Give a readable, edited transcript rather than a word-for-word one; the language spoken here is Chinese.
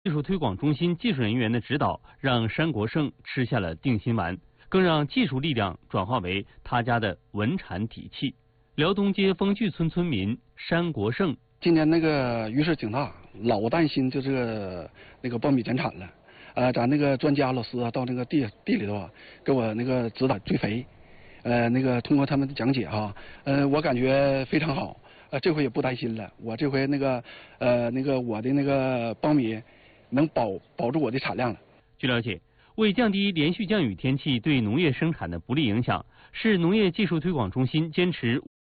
技术推广中心技术人员的指导，让山国胜吃下了定心丸，更让技术力量转化为他家的稳产底气。辽东街丰聚村村民山国胜， 今年那个雨势挺大，老担心就这个那个苞米减产了。咱那个专家老师啊，到那个地里头啊，给我那个指导追肥。那个通过他们的讲解哈，我感觉非常好。这回也不担心了。我这回那个我的那个苞米能保住我的产量了。 据了解，为降低连续降雨天气对农业生产的不利影响，市农业技术推广中心坚持